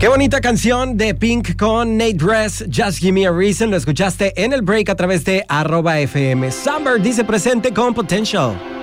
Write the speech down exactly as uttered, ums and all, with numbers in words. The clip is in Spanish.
Qué bonita canción de Pink con Nate Dress, Just Give Me a Reason. Lo escuchaste en el break a través de arroba F M. Summer dice presente con Potential.